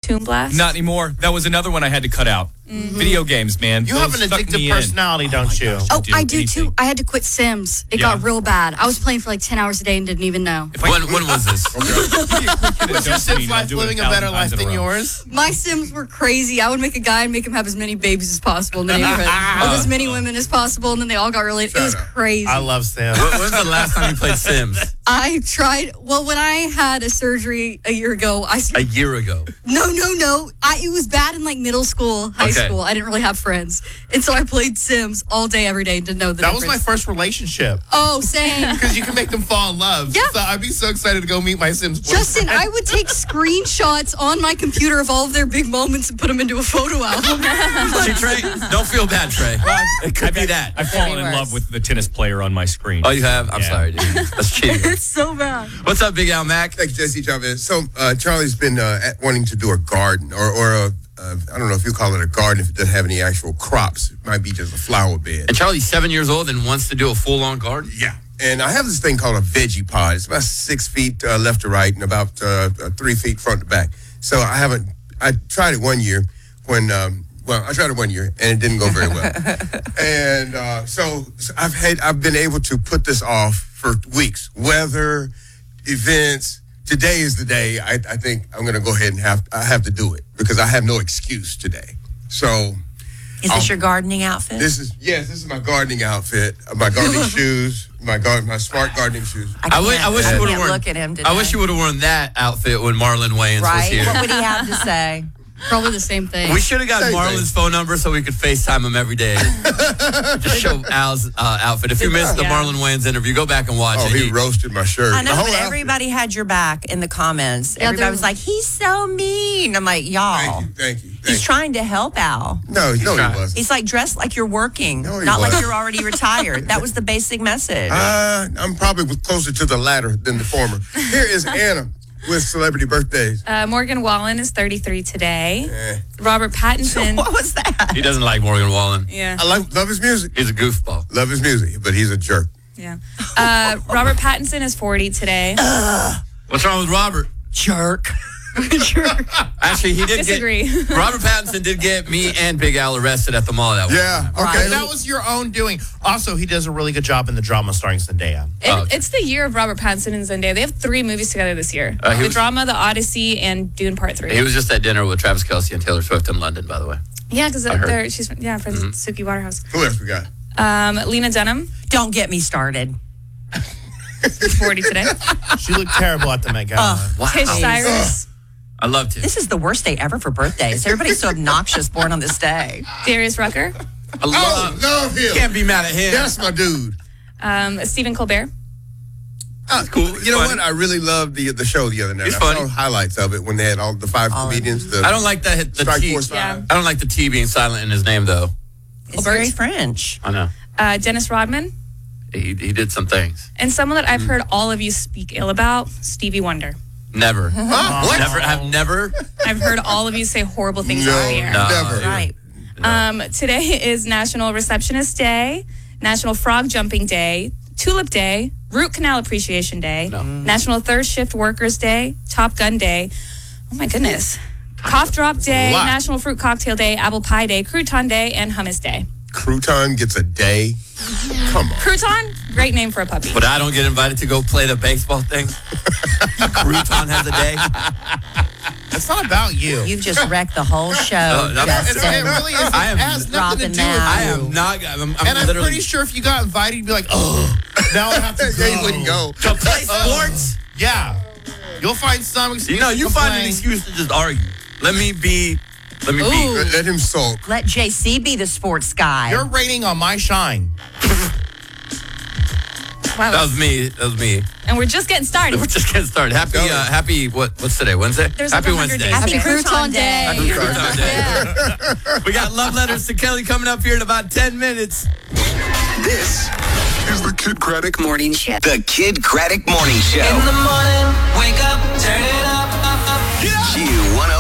Toon Blast? Not anymore. That was another one I had to cut out. Video games, man. You have an addictive personality, don't you? Oh, I do too. I had to quit Sims. It got real bad. I was playing for like 10 hours a day and didn't even know. When was this? Was your Sims life living a better life than yours? My Sims were crazy. I would make a guy and make him have as many babies as possible in the neighborhood. With as many women as possible, and then they all got related. It was crazy. I love Sims. When was the last time you played Sims? I tried. Well, when I had a surgery a year ago, A year ago? No. It was bad in like middle school, high school. I didn't really have friends. And so I played Sims all day, every day, and didn't know the That difference. was my first relationship. Oh, same. Because you can make them fall in love. Yeah. So I'd be so excited to go meet my Sims boyfriend. Justin, I would take screenshots on my computer of all of their big moments and put them into a photo album. See, Trey, don't feel bad, Trey. It could be that. I've fallen in love with the tennis player on my screen. Oh, you have? I'm sorry, dude. That's cheating. It's so bad. What's up, Big Al Mac? Thanks, Jesse Chavez. So Charlie's been wanting to do a garden or I don't know if you call it a garden if it doesn't have any actual crops. It might be just a flower bed. And Charlie's 7 years old and wants to do a full-on garden? Yeah. And I have this thing called a veggie pod. It's about 6 feet left to right and about 3 feet front to back. So I tried it one year I tried it 1 year and it didn't go very well. And so I've been able to put this off for weeks. Weather, events. Today is the day I think I'm going to go ahead and have to do it because I have no excuse today. So, is this your gardening outfit? This is my gardening outfit. My gardening shoes, my smart gardening shoes. I wish you would have worn. Look at him today. I wish you would have worn that outfit when Marlon Wayans was here. What would he have to say? Probably the same thing. We should have got Marlon's phone number so we could FaceTime him every day. Just show Al's outfit. If you missed the Marlon Wayans interview, go back and watch it. Oh, he roasted my shirt. I know, but everybody had your back in the comments. Yeah, everybody was like, he's so mean. I'm like, y'all. Thank you. He's trying to help Al. No, he wasn't. He's like, dressed like you're working, No, he not like wasn't. you're already retired. That was the basic message. I'm probably closer to the latter than the former. Here is Anna with celebrity birthdays. Morgan Wallen is 33 today. Robert Pattinson. What was that? He doesn't like Morgan Wallen. Yeah. I love his music. He's a goofball. Love his music, but he's a jerk. Yeah. Robert Pattinson is 40 today. What's wrong with Robert? Jerk. Actually, he did Disagree. Robert Pattinson did get me and Big Al arrested at the mall that week. Yeah, okay. That was your own doing. Also, he does a really good job in the drama starring Zendaya. It's the year of Robert Pattinson and Zendaya. They have 3 movies together this year. The Drama, The Odyssey, and Dune Part 3. He was just at dinner with Travis Kelce and Taylor Swift in London, by the way. Yeah, because she's friends with Suki Waterhouse. Who else we got? Lena Dunham, Don't get me started. 40 today. She looked terrible at the Met Gala. Wow. Tish Cyrus, I loved it. This is the worst day ever for birthdays. Everybody's so obnoxious born on this day. Darius Rucker, I love him. Can't be mad at him. That's my dude. Stephen Colbert. Cool. You know what? I really loved the show the other night. He's I funny. saw highlights of it when they had all the 5 comedians. I don't like the Strike T. Force 5. Yeah. I don't like the T being silent in his name, though. It's very French. I know. Dennis Rodman, He did some things. and someone that I've heard all of you speak ill about, Stevie Wonder. Never. What? Never. I've never. I've heard all of you say horrible things on the air. Never. Right. Today is National Receptionist Day, National Frog Jumping Day, Tulip Day, Root Canal Appreciation Day, National Third Shift Workers Day, Top Gun Day. Oh my goodness. Cough Drop Day, What? National Fruit Cocktail Day, Apple Pie Day, Crouton Day, and Hummus Day. Crouton gets a day. Come on. Crouton, great name for a puppy. But I don't get invited to go play the baseball thing. Crouton has a day. It's not about you. You've just wrecked the whole show. No, Justin. It really is. It I am has nothing to do with dropping I you. am not. I'm And I'm literally pretty sure if you got invited, you'd be like, oh, now I have to go. They wouldn't go. to play sports. Yeah. You'll find some excuse. You to find an complain. excuse to just argue. Let me be. Let him sulk. Let JC be the sports guy. You're rating on my shine. Wow. That was me. And we're just getting started. We're just getting started. Happy. What's today? Wednesday. There's Happy 100 Wednesday. days. Happy Crouton Day. Happy Crouton Day. We got love letters to Kelly coming up here in about 10 minutes. This is the Kid Craddock Morning Show. The Kid Craddock Morning Show. In the morning, wake up, turn it up, up, up. Q102.